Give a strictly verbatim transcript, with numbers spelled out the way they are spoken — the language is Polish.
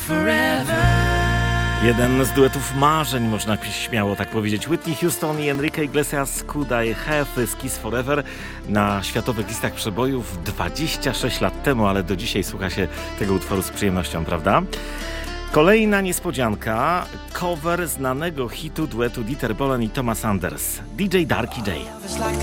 Jeden z duetów marzeń, można śmiało tak powiedzieć. Whitney Houston i Enrique Iglesias, Could I Have z Kiss Forever na światowych listach przebojów dwadzieścia sześć lat temu, ale do dzisiaj słucha się tego utworu z przyjemnością, prawda? Kolejna niespodzianka, cover znanego hitu duetu Dieter Bohlen i Thomas Anders, D J Darky J.